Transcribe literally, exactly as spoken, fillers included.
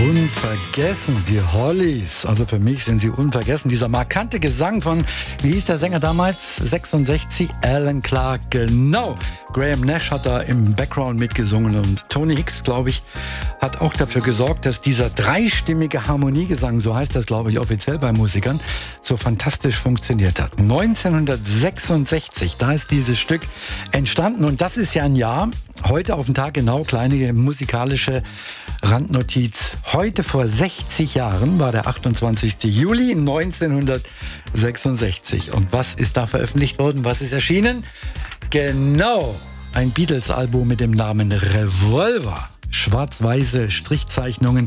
Unvergessen, die Hollies. Also für mich sind sie unvergessen. Dieser markante Gesang von, wie hieß der Sänger damals? sechsundsechzig, Alan Clark, genau. Graham Nash hat da im Background mitgesungen und Tony Hicks, glaube ich, hat auch dafür gesorgt, dass dieser dreistimmige Harmoniegesang, so heißt das, glaube ich, offiziell bei Musikern, so fantastisch funktioniert hat. neunzehnhundertsechsundsechzig, da ist dieses Stück entstanden und das ist ja ein Jahr, heute auf den Tag genau, kleine musikalische Randnotiz. Heute vor sechzig Jahren war der achtundzwanzigster Juli neunzehnhundertsechsundsechzig. Und was ist da veröffentlicht worden? Was ist erschienen? Genau, ein Beatles-Album mit dem Namen Revolver. Schwarz-weiße Strichzeichnungen